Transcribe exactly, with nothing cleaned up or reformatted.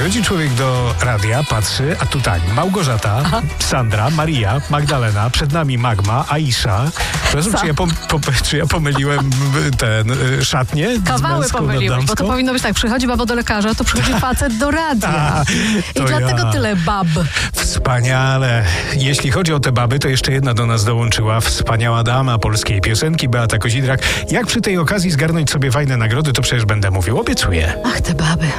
Przychodzi człowiek do radia, patrzy, a tu tak, Małgorzata, Aha. Sandra, Maria, Magdalena, przed nami Magma, Aisza. Przepraszam, czy ja, pom- po- czy ja pomyliłem ten y, szatnię? Kawały pomyliłeś, bo to powinno być tak, przychodzi baba do lekarza, to przychodzi facet do radia. A, I dlatego ja. tyle bab. Wspaniale. Jeśli chodzi o te baby, to jeszcze jedna do nas dołączyła. Wspaniała dama polskiej piosenki, Beata Kozidrak. Jak przy tej okazji zgarnąć sobie fajne nagrody, to przecież będę mówił, obiecuję. Ach, te baby.